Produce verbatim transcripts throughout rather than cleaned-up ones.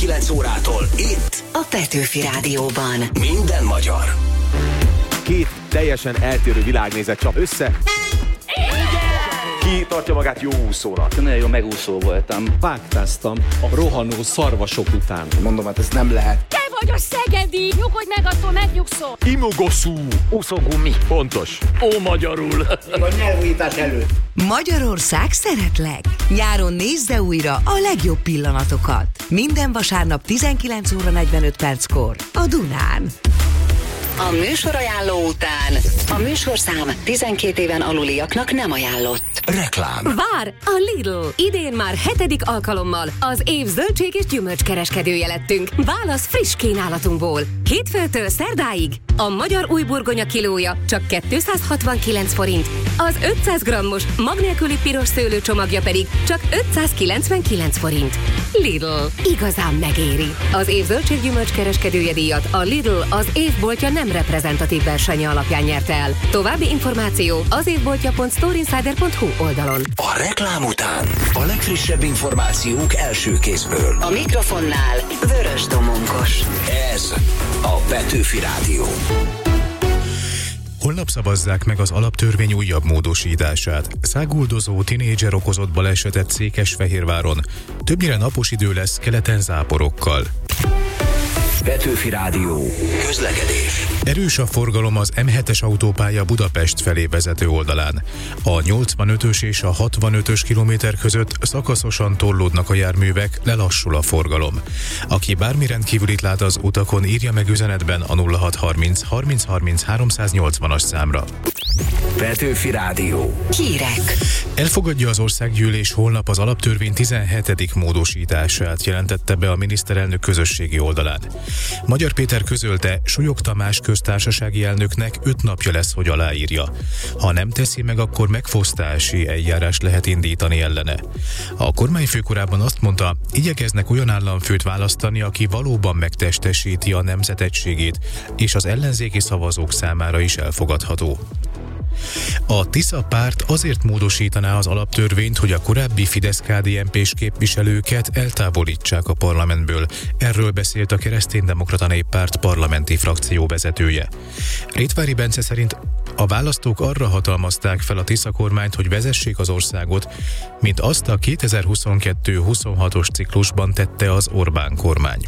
tizenkilenc órától itt a Petőfi Rádióban. Minden magyar. Két teljesen eltérő világnézet csap össze. Ki tartja magát jó úszónak? Nagyon jó megúszó voltam. Vágtáztam a rohanó szarvasok után. Mondom, hát ez nem lehet. Te vagy a szegedi! Nyugodj meg, attól megnyugszol! Imogoszú. Úszógumi. Pontos. Ó, magyarul. A nyelvújítás előtt. Magyarország szeretlek! Nyáron nézze újra a legjobb pillanatokat. Minden vasárnap tizenkilenc óra negyvenöt perckor a Dunán. A műsorajánló után a műsorszám tizenkét éven aluliaknak nem ajánlott. Reklám. Vár! A Lidl! Idén már hetedik alkalommal az év zöldség és gyümölcskereskedője lettünk. Válasz friss kínálatunkból. Hétfőtől szerdáig a magyar új burgonya kilója csak kétszázhatvankilenc forint, az ötszáz grammos mag nélküli piros szőlő csomagja pedig csak ötszázkilencvenkilenc forint. Lidl. Igazán megéri. Az év zöldség gyümölcskereskedője díjat a Lidl az évboltja nem reprezentatív versenye alapján nyerte el. További információ az évboltja pont storeinsider pont hu oldalon. A reklám után a legfrissebb információk első kézből. A mikrofonnál Vörös Domonkos. Ez a Petőfi Rádió. Holnap szavazzák meg az alaptörvény újabb módosítását. Száguldozó tinédzser okozott balesetet Székesfehérváron. Többnyire napos idő lesz, keleten záporokkal. Petőfi Rádió. Közlekedés. Erős a forgalom az M hetes autópálya Budapest felé vezető oldalán. A nyolcvanötös és a hatvanötös kilométer között szakaszosan torlódnak a járművek, lelassul a forgalom. Aki bármi rendkívülit lát az utakon, írja meg üzenetben a nulla hat harminc harminc harminc háromszáznyolcvanas számra. Petőfi Rádió. Hírek. Elfogadja az országgyűlés holnap az alaptörvény tizenhetedik módosítását, jelentette be a miniszterelnök közösségi oldalán. Magyar Péter közölte, Súlyog Tamás köztársasági elnöknek öt napja lesz, hogy aláírja. Ha nem teszi meg, akkor megfosztási eljárást lehet indítani ellene. A kormányfő korábban azt mondta, igyekeznek olyan államfőt választani, aki valóban megtestesíti a nemzet egységét, és az ellenzéki szavazók számára is elfogadható. A Tisza párt azért módosítaná az alaptörvényt, hogy a korábbi Fidesz-ká dé en pés képviselőket eltávolítsák a parlamentből. Erről beszélt a Kereszténydemokrata Néppárt parlamenti frakció vezetője. Rétvári Bence szerint a választók arra hatalmazták fel a Tisza kormányt, hogy vezessék az országot, mint azt a kétezer-huszonkettő huszonhatos ciklusban tette az Orbán kormány.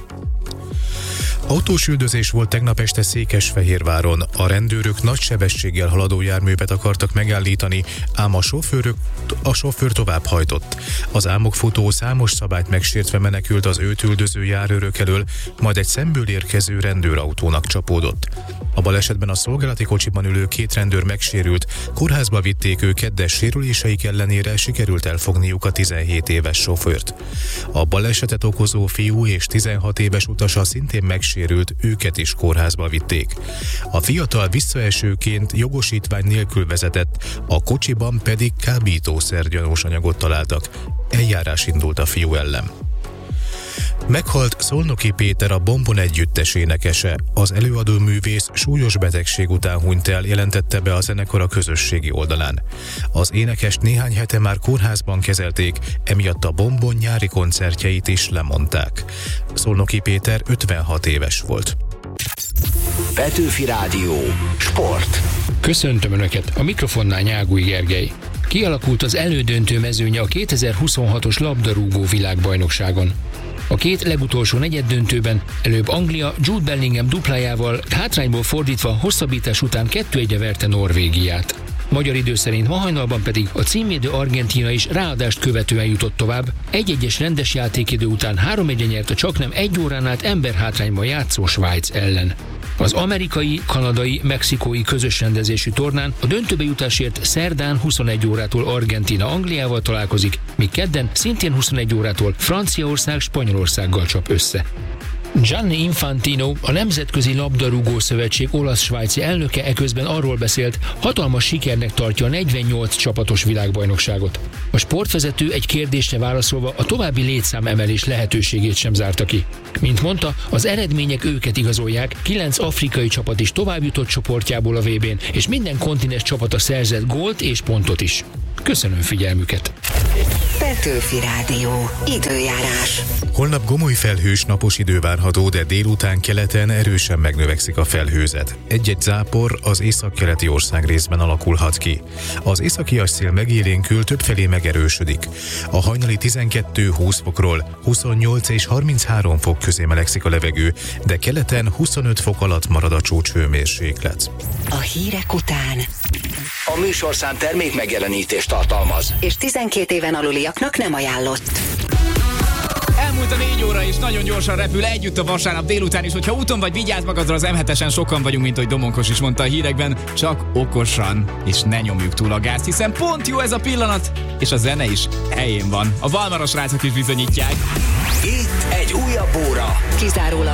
Autós üldözés volt tegnap este Székesfehérváron. A rendőrök nagy sebességgel haladó járművet akartak megállítani, ám a sofőrök, a sofőr tovább hajtott. Az álmokfutó számos szabályt megsértve menekült az őt üldöző járőrök elől, majd egy szemből érkező rendőrautónak csapódott. A balesetben a szolgálati kocsiban ülő két rendőr megsérült, kórházba vitték őket, de sérüléseik ellenére sikerült elfogniuk a tizenhét éves sofőrt. A balesetet okozó fiú és tizenhat éves utasa szintén megsérült, őket is kórházba vitték. A fiatal visszaesőként jogosítvány nélkül vezetett, a kocsiban pedig kábítószer-gyanús anyagot találtak. Eljárás indult a fiú ellen. Meghalt Szolnoki Péter, a Bombon együttes énekese. Az előadó művész súlyos betegség után hunyt el, jelentette be a zenekar a közösségi oldalán. Az énekest néhány hete már kórházban kezelték, emiatt a Bombon nyári koncertjeit is lemondták. Szolnoki Péter ötvenhat éves volt. Petőfi Rádió. Sport. Köszöntöm Önöket, a mikrofonnál Nyágúj Gergely. Kialakult az elődöntő mezőnye a kétezer-huszonhatos labdarúgó világbajnokságon. A két legutolsó negyeddöntőben előbb Anglia Jude Bellingham duplájával hátrányból fordítva hosszabbítás után kettő egyre verte Norvégiát. Magyar idő szerint ma hajnalban pedig a címvédő Argentína is ráadást követően jutott tovább, egy-egyes rendes játékidő után három egyre nyert a csaknem egy órán át emberhátrányban játszó Svájc ellen. Az amerikai, kanadai, mexikói közös rendezésű tornán a döntőbe jutásért szerdán huszonegy órától Argentína Angliával találkozik, míg kedden szintén huszonegy órától Franciaország Spanyolországgal csap össze. Gianni Infantino, a Nemzetközi Labdarúgó Szövetség olasz-svájci elnöke eközben arról beszélt, hatalmas sikernek tartja a negyvennyolc csapatos világbajnokságot. A sportvezető egy kérdésre válaszolva a további létszámemelés lehetőségét sem zárta ki. Mint mondta, az eredmények őket igazolják, kilenc afrikai csapat is továbbjutott csoportjából a vé bén, és minden kontinens csapata szerzett gólt és pontot is. Köszönöm figyelmüket! Petőfi Rádió. Időjárás. Holnap gomoly felhős napos idő várható, de délután keleten erősen megnövekszik a felhőzet. Egy-egy zápor az északkeleti országrészben alakulhat ki. Az északias szél megélénkül, többfelé megerősödik. A hajnali tizenkettő-húsz fokról huszonnyolc és harminchárom fok közé melegszik a levegő, de keleten huszonöt fok alatt marad a csúcshőmérséklet. A hírek után A műsorszám termék megjelenítést tartalmaz. és tizenkét éven aluliaknak nem ajánlott. Elmúlt a négy óra, és nagyon gyorsan repül együtt a vasárnap délután is. Hogyha úton vagy, vigyázz magadra, az em hetesen sokan vagyunk, mint ahogy Domonkos is mondta a hírekben, csak okosan, és ne nyomjuk túl a gázt, hiszen pont jó ez a pillanat, és a zene is helyén van. A Valmaros rácok is bizonyítják. Itt egy újabb óra. Kizárólag